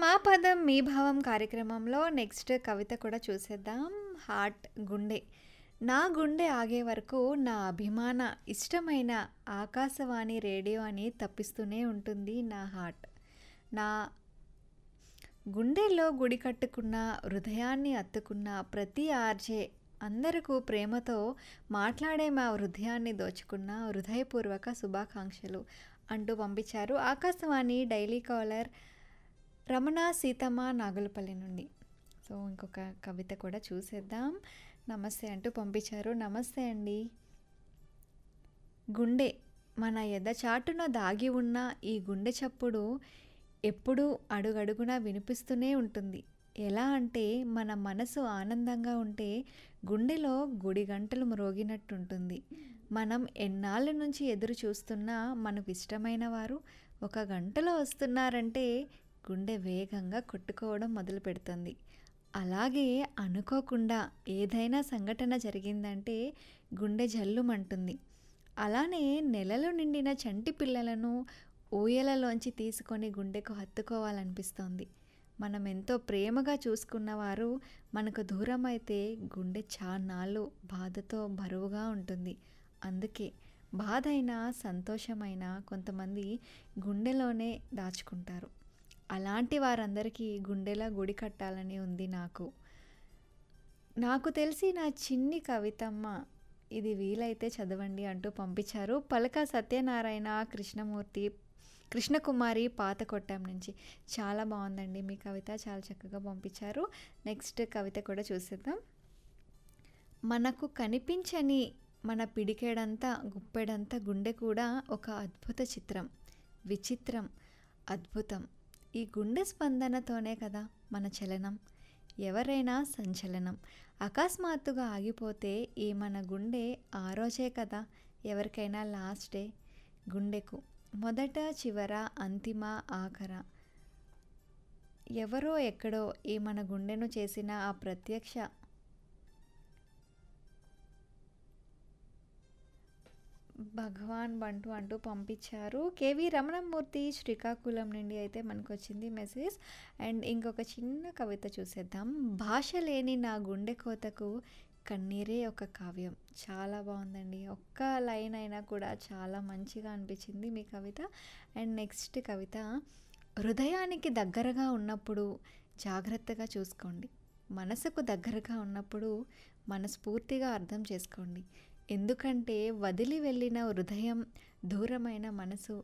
మా పదం మీ భావం కార్యక్రమంలో నెక్స్ట్ కవిత కూడా చూసేద్దాం. హార్ట్ గుండె. నా గుండె ఆగే వరకు నా అభిమాన ఇష్టమైన ఆకాశవాణి రేడియో అని తప్పిస్తూనే ఉంటుంది నా హార్ట్. నా గుండెల్లో గుడి కట్టుకున్న హృదయాన్ని అత్తుకున్న ప్రతి ఆర్జే అందరకు ప్రేమతో మాట్లాడే మా హృదయాన్ని దోచుకున్న హృదయపూర్వక శుభాకాంక్షలు అంటూ పంపించారు ఆకాశవాణి డైలీ కాలర్ రమణ సీతమ్మ నాగులపల్లి నుండి. సో ఇంకొక కవిత కూడా చూసేద్దాం. నమస్తే అంటూ పంపించారు. నమస్తే అండి. గుండె మన ఎదచాటున దాగి ఉన్న ఈ గుండె చప్పుడు ఎప్పుడూ అడుగడుగునా వినిపిస్తూనే ఉంటుంది. ఎలా అంటే మన మనసు ఆనందంగా ఉంటే గుండెలో గుడి గంటలు మ్రోగినట్టుంటుంది. మనం ఎన్నాళ్ళ నుంచి ఎదురు చూస్తున్నా మనకు ఇష్టమైన వారు ఒక గంటలో వస్తున్నారంటే గుండె వేగంగా కొట్టుకోవడం మొదలు పెడుతుంది. అలాగే అనుకోకుండా ఏదైనా సంఘటన జరిగిందంటే గుండె జల్లుమంటుంది. అలానే నెలలు నిండిన చంటి పిల్లలను ఊయలలోంచి తీసుకొని గుండెకు హత్తుకోవాలనిపిస్తోంది. మనం ఎంతో ప్రేమగా చూసుకున్నవారు మనకు దూరం అయితే గుండె చాన్నాళ్ళు బాధతో బరువుగా ఉంటుంది. అందుకే బాధైనా సంతోషమైనా కొంతమంది గుండెలోనే దాచుకుంటారు. అలాంటి వారందరికీ గుండెలా గుడి కట్టాలని ఉంది నాకు. నాకు తెలిసి నా చిన్ని కవితమ్మ ఇది వీలైతే చదవండి అంటూ పంపించారు. పలక సత్యనారాయణ కృష్ణకుమారి పాతకొట్టం నుంచి. చాలా బాగుందండి మీ కవిత, చాలా చక్కగా పంపించారు. నెక్స్ట్ కవిత కూడా చూసేద్దాం. మనకు కనిపించని మన పిడికేడంతా గుప్పెడంతా గుండె కూడా ఒక అద్భుత చిత్రం, విచిత్రం, అద్భుతం. ఈ గుండె స్పందనతోనే కదా మన చలనం, ఎవరైనా సంచలనం. అకస్మాత్తుగా ఆగిపోతే ఈ మన గుండె ఆ రోజే కదా ఎవరికైనా లాస్ట్ డే. గుండెకు మొదట చివర అంతిమ ఆఖర ఎవరో ఎక్కడో ఈ మన గుండెను చేసిన ఆ ప్రత్యక్ష భగవాన్ బంటు అంటూ పంపించారు. కేవి రమణమూర్తి శ్రీకాకుళం నుండి అయితే మనకు వచ్చింది మెసేజ్. అండ్ ఇంకొక చిన్న కవిత చూసేద్దాం. భాష లేని నా గుండె కోతకు కన్నీరే ఒక కావ్యం. చాలా బాగుందండి. ఒక్క లైన్ అయినా కూడా చాలా మంచిగా అనిపించింది మీ కవిత. అండ్ నెక్స్ట్ కవిత. హృదయానికి దగ్గరగా ఉన్నప్పుడు జాగ్రత్తగా చూసుకోండి. మనసుకు దగ్గరగా ఉన్నప్పుడు మనస్ఫూర్తిగా అర్థం చేసుకోండి. ఎందుకంటే వదిలి వెళ్ళిన హృదయం, దూరమైన మనసు